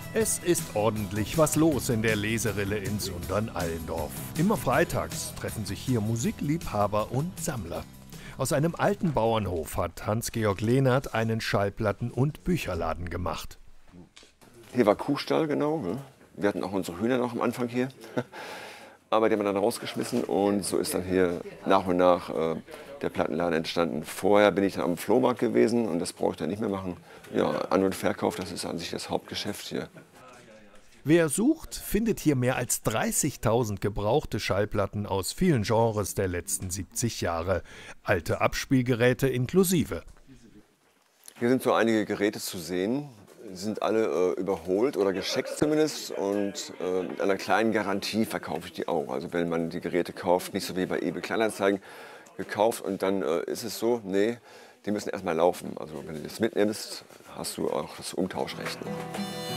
Es ist ordentlich was los in der Leserille in Sundern-Allendorf. Immer freitags treffen sich hier Musikliebhaber und Sammler. Aus einem alten Bauernhof hat Hans-Georg Lehnert einen Schallplatten- und Bücherladen gemacht. Hier war Kuhstall, genau. Ne? Wir hatten auch unsere Hühner noch am Anfang hier. Aber die haben wir dann rausgeschmissen und so ist dann hier nach und nach der Plattenladen entstanden. Vorher bin ich dann am Flohmarkt gewesen und das brauche ich dann nicht mehr machen. Ja, An- und Verkauf, das ist an sich das Hauptgeschäft hier. Wer sucht, findet hier mehr als 30.000 gebrauchte Schallplatten aus vielen Genres der letzten 70 Jahre. Alte Abspielgeräte inklusive. Hier sind so einige Geräte zu sehen. Die sind alle überholt oder gescheckt zumindest und mit einer kleinen Garantie verkaufe ich die auch. Also wenn man die Geräte kauft, nicht so wie bei eBay Kleinanzeigen, gekauft und dann ist es so, nee, die müssen erstmal laufen. Also wenn du das mitnimmst, hast du auch das Umtauschrecht. Ne?